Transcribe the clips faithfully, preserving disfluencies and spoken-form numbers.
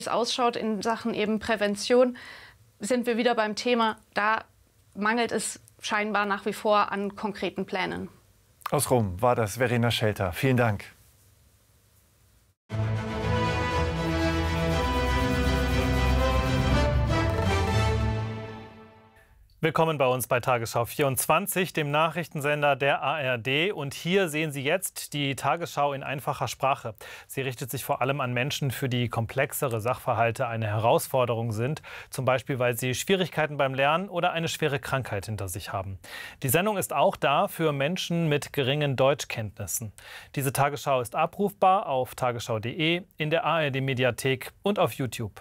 es ausschaut in Sachen eben Prävention, sind wir wieder beim Thema, da mangelt es scheinbar nach wie vor an konkreten Plänen. Aus Rom war das Verena Schelter. Vielen Dank. Willkommen bei uns bei Tagesschau vierundzwanzig, dem Nachrichtensender der A R D. Und hier sehen Sie jetzt die Tagesschau in einfacher Sprache. Sie richtet sich vor allem an Menschen, für die komplexere Sachverhalte eine Herausforderung sind. Zum Beispiel, weil sie Schwierigkeiten beim Lernen oder eine schwere Krankheit hinter sich haben. Die Sendung ist auch da für Menschen mit geringen Deutschkenntnissen. Diese Tagesschau ist abrufbar auf tagesschau punkt de, in der A R D-Mediathek und auf YouTube.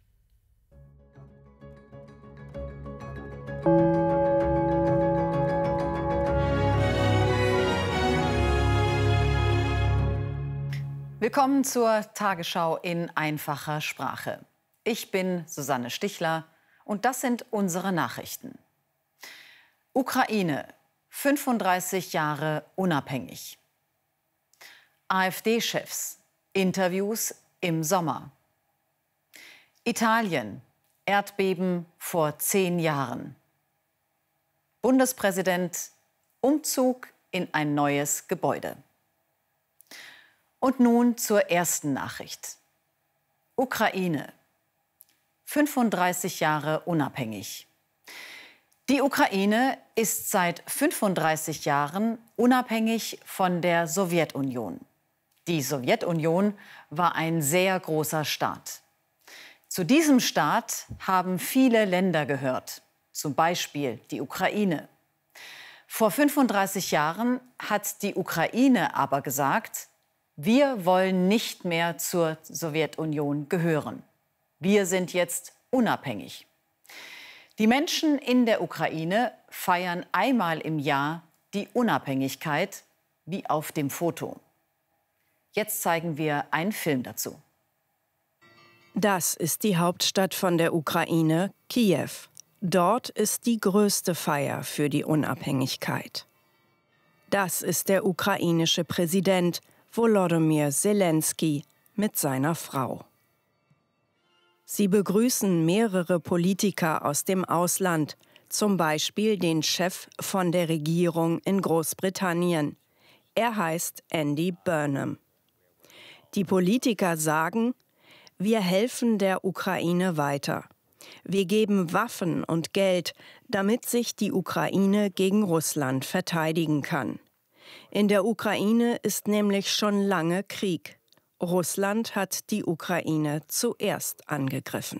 Willkommen zur Tagesschau in einfacher Sprache. Ich bin Susanne Stichler und das sind unsere Nachrichten. Ukraine, fünfunddreißig Jahre unabhängig. AfD-Chefs, Interviews im Sommer. Italien, Erdbeben vor zehn Jahren. Bundespräsident, Umzug in ein neues Gebäude. Und nun zur ersten Nachricht. Ukraine. fünfunddreißig Jahre unabhängig. Die Ukraine ist seit fünfunddreißig Jahren unabhängig von der Sowjetunion. Die Sowjetunion war ein sehr großer Staat. Zu diesem Staat haben viele Länder gehört, zum Beispiel die Ukraine. Vor fünfunddreißig Jahren hat die Ukraine aber gesagt, wir wollen nicht mehr zur Sowjetunion gehören. Wir sind jetzt unabhängig. Die Menschen in der Ukraine feiern einmal im Jahr die Unabhängigkeit, wie auf dem Foto. Jetzt zeigen wir einen Film dazu. Das ist die Hauptstadt von der Ukraine, Kiew. Dort ist die größte Feier für die Unabhängigkeit. Das ist der ukrainische Präsident Volodymyr Zelensky mit seiner Frau. Sie begrüßen mehrere Politiker aus dem Ausland, zum Beispiel den Chef von der Regierung in Großbritannien. Er heißt Andy Burnham. Die Politiker sagen, wir helfen der Ukraine weiter. Wir geben Waffen und Geld, damit sich die Ukraine gegen Russland verteidigen kann. In der Ukraine ist nämlich schon lange Krieg. Russland hat die Ukraine zuerst angegriffen.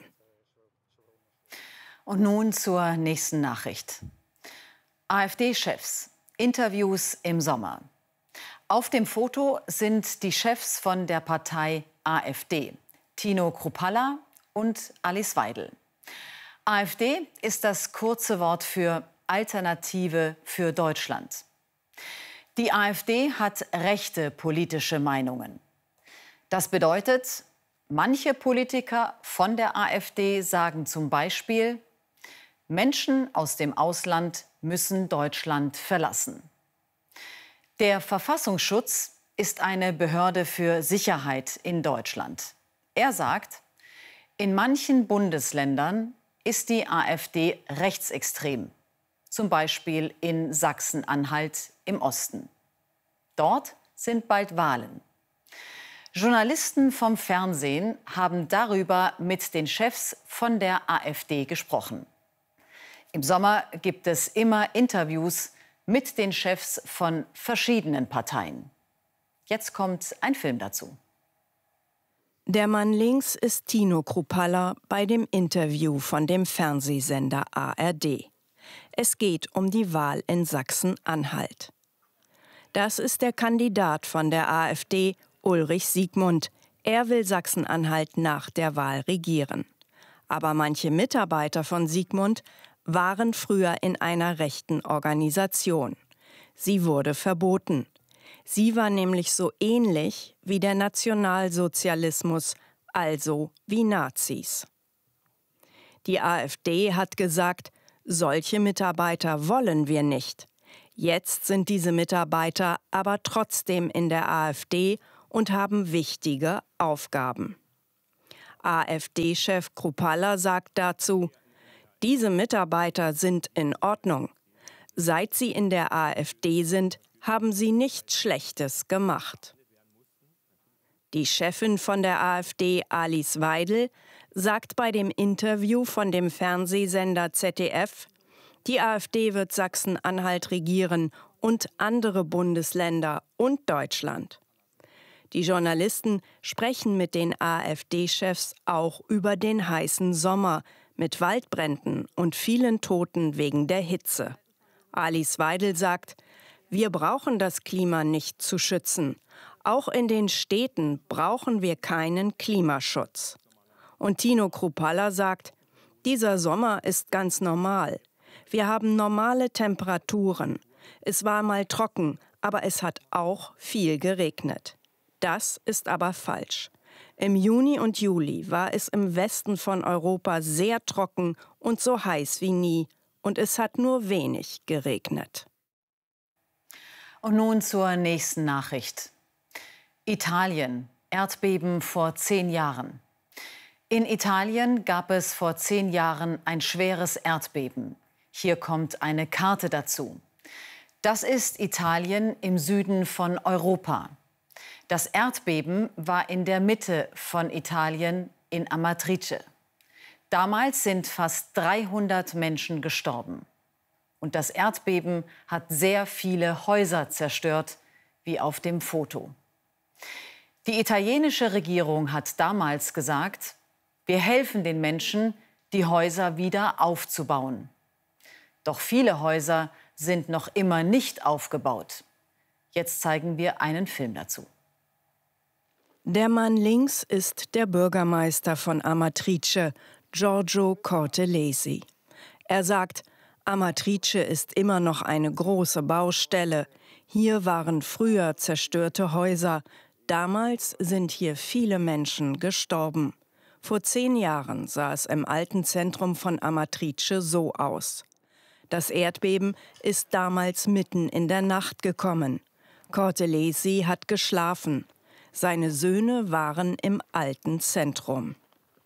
Und nun zur nächsten Nachricht. AfD-Chefs, Interviews im Sommer. Auf dem Foto sind die Chefs von der Partei AfD, Tino Kruppalla und Alice Weidel. AfD ist das kurze Wort für Alternative für Deutschland. Die AfD hat rechte politische Meinungen. Das bedeutet, manche Politiker von der AfD sagen zum Beispiel, Menschen aus dem Ausland müssen Deutschland verlassen. Der Verfassungsschutz ist eine Behörde für Sicherheit in Deutschland. Er sagt, in manchen Bundesländern ist die AfD rechtsextrem, zum Beispiel in Sachsen-Anhalt im Osten. Dort sind bald Wahlen. Journalisten vom Fernsehen haben darüber mit den Chefs von der AfD gesprochen. Im Sommer gibt es immer Interviews mit den Chefs von verschiedenen Parteien. Jetzt kommt ein Film dazu. Der Mann links ist Tino Kruppalla bei dem Interview von dem Fernsehsender A R D. Es geht um die Wahl in Sachsen-Anhalt. Das ist der Kandidat von der AfD, Ulrich Siegmund. Er will Sachsen-Anhalt nach der Wahl regieren. Aber manche Mitarbeiter von Siegmund waren früher in einer rechten Organisation. Sie wurde verboten. Sie war nämlich so ähnlich wie der Nationalsozialismus, also wie Nazis. Die AfD hat gesagt, solche Mitarbeiter wollen wir nicht. Jetzt sind diese Mitarbeiter aber trotzdem in der AfD und haben wichtige Aufgaben. AfD-Chef Kruppalla sagt dazu: Diese Mitarbeiter sind in Ordnung. Seit sie in der AfD sind, haben sie nichts Schlechtes gemacht. Die Chefin von der AfD, Alice Weidel, sagt bei dem Interview von dem Fernsehsender Z D F, die AfD wird Sachsen-Anhalt regieren und andere Bundesländer und Deutschland. Die Journalisten sprechen mit den AfD-Chefs auch über den heißen Sommer mit Waldbränden und vielen Toten wegen der Hitze. Alice Weidel sagt, wir brauchen das Klima nicht zu schützen. Auch in den Städten brauchen wir keinen Klimaschutz. Und Tino Kruppalla sagt, dieser Sommer ist ganz normal. Wir haben normale Temperaturen. Es war mal trocken, aber es hat auch viel geregnet. Das ist aber falsch. Im Juni und Juli war es im Westen von Europa sehr trocken und so heiß wie nie. Und es hat nur wenig geregnet. Und nun zur nächsten Nachricht. Italien. Erdbeben vor zehn Jahren. In Italien gab es vor zehn Jahren ein schweres Erdbeben. Hier kommt eine Karte dazu. Das ist Italien im Süden von Europa. Das Erdbeben war in der Mitte von Italien in Amatrice. Damals sind fast dreihundert Menschen gestorben. Und das Erdbeben hat sehr viele Häuser zerstört, wie auf dem Foto. Die italienische Regierung hat damals gesagt, wir helfen den Menschen, die Häuser wieder aufzubauen. Doch viele Häuser sind noch immer nicht aufgebaut. Jetzt zeigen wir einen Film dazu. Der Mann links ist der Bürgermeister von Amatrice, Giorgio Cortelesi. Er sagt, Amatrice ist immer noch eine große Baustelle. Hier waren früher zerstörte Häuser. Damals sind hier viele Menschen gestorben. Vor zehn Jahren sah es im alten Zentrum von Amatrice so aus. Das Erdbeben ist damals mitten in der Nacht gekommen. Cortelesi hat geschlafen. Seine Söhne waren im alten Zentrum.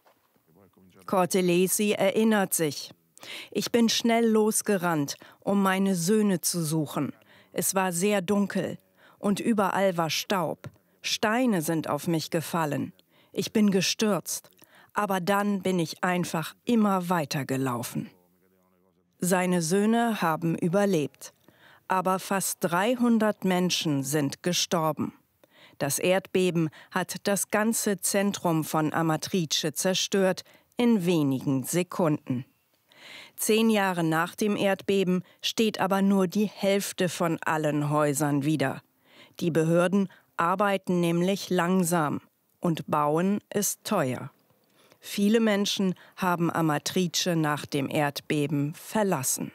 Cortelesi erinnert sich. Ich bin schnell losgerannt, um meine Söhne zu suchen. Es war sehr dunkel und überall war Staub. Steine sind auf mich gefallen. Ich bin gestürzt, aber dann bin ich einfach immer weitergelaufen. Seine Söhne haben überlebt, aber fast dreihundert Menschen sind gestorben. Das Erdbeben hat das ganze Zentrum von Amatrice zerstört in wenigen Sekunden. Zehn Jahre nach dem Erdbeben steht aber nur die Hälfte von allen Häusern wieder. Die Behörden arbeiten nämlich langsam und bauen ist teuer. Viele Menschen haben Amatrice nach dem Erdbeben verlassen.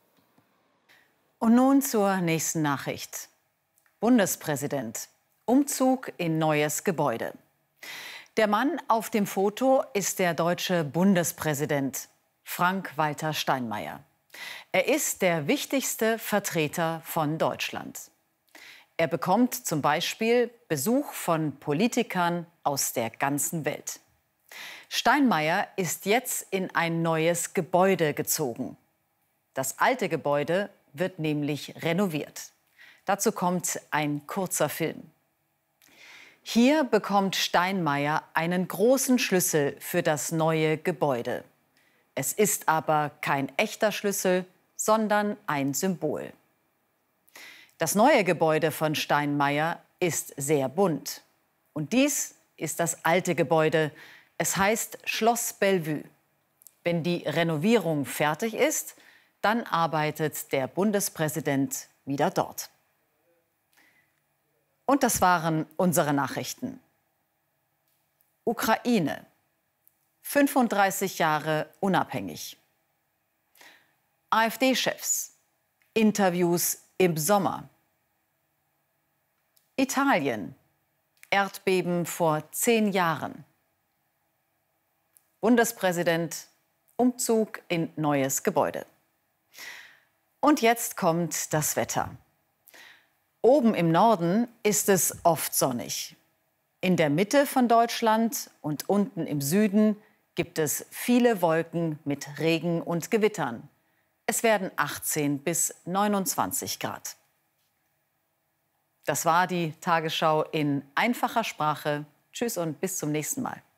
Und nun zur nächsten Nachricht. Bundespräsident. Umzug in neues Gebäude. Der Mann auf dem Foto ist der deutsche Bundespräsident Frank-Walter Steinmeier. Er ist der wichtigste Vertreter von Deutschland. Er bekommt zum Beispiel Besuch von Politikern aus der ganzen Welt. Steinmeier ist jetzt in ein neues Gebäude gezogen. Das alte Gebäude wird nämlich renoviert. Dazu kommt ein kurzer Film. Hier bekommt Steinmeier einen großen Schlüssel für das neue Gebäude. Es ist aber kein echter Schlüssel, sondern ein Symbol. Das neue Gebäude von Steinmeier ist sehr bunt. Und dies ist das alte Gebäude. Es heißt Schloss Bellevue. Wenn die Renovierung fertig ist, dann arbeitet der Bundespräsident wieder dort. Und das waren unsere Nachrichten. Ukraine. fünfunddreißig Jahre unabhängig. AfD-Chefs. Interviews im Sommer. Italien. Erdbeben vor zehn Jahren. Bundespräsident. Umzug in neues Gebäude. Und jetzt kommt das Wetter. Oben im Norden ist es oft sonnig. In der Mitte von Deutschland und unten im Süden gibt es viele Wolken mit Regen und Gewittern. Es werden achtzehn bis neunundzwanzig Grad. Das war die Tagesschau in einfacher Sprache. Tschüss und bis zum nächsten Mal.